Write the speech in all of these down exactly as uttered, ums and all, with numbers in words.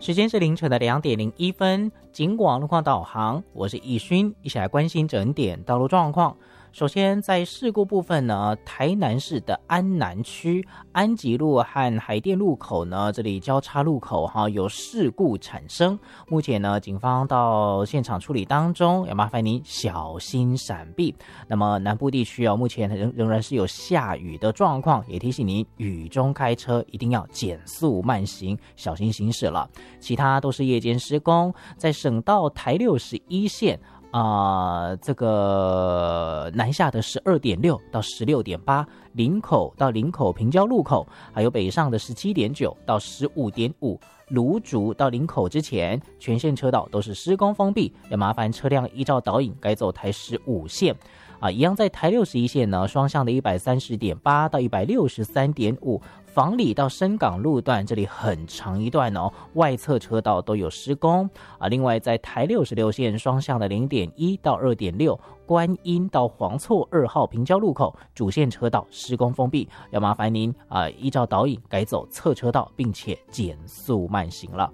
时间是凌晨的两点零一分，警广路况导航，我是易勋，一起来关心整点道路状况。首先在事故部分呢，台南市的安南区安吉路和海淀路口呢，这里交叉路口哈有事故产生，目前呢警方到现场处理当中，要麻烦您小心闪避。那么南部地区哦，目前仍仍然是有下雨的状况，也提醒您雨中开车一定要减速慢行，小心行驶了。其他都是夜间施工，在省道台六十一线。啊、呃，这个南下的十二点六到十六点八，林口到林口平交路口，还有北上的十七点九到十五点五，芦竹到林口之前，全线车道都是施工封闭，要麻烦车辆依照导引改走台十五线。啊，一样在台六十一线呢，双向的一百三十点八到一百六十三点五，房里到深港路段这里很长一段哦，外侧车道都有施工啊。另外在台六十六线双向的零点一到二点六，观音到黄厝二号平交路口主线车道施工封闭，要麻烦您啊依照导引改走侧车道，并且减速慢行了。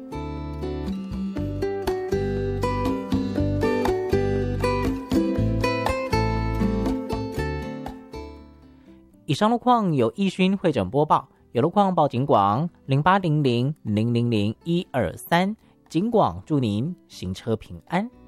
以上路况有易勋会诊播报，有路况报警广零八零零零零零一二三，警广祝您行车平安。